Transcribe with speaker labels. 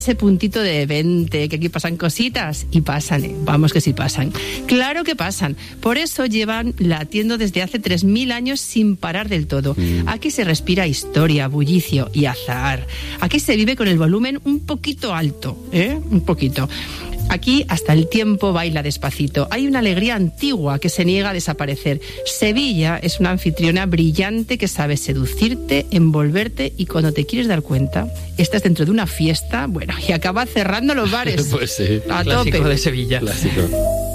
Speaker 1: ese puntito de vente, que aquí pasan cositas, y pasan, vamos que sí pasan. Claro que pasan. Por eso llevan latiendo desde hace 3000 años sin parar del todo. Aquí se respira historia, bullicio y azar. Aquí se vive con el volumen un poquito alto, un poquito. Aquí hasta el tiempo baila despacito. Hay una alegría antigua que se niega a desaparecer. Sevilla es una anfitriona brillante que sabe seducirte, envolverte, y cuando te quieres dar cuenta, estás dentro de una fiesta, bueno, y acaba cerrando los bares.
Speaker 2: Pues sí.
Speaker 1: A
Speaker 3: Clásico
Speaker 1: tope.
Speaker 3: de Sevilla.
Speaker 2: Clásico.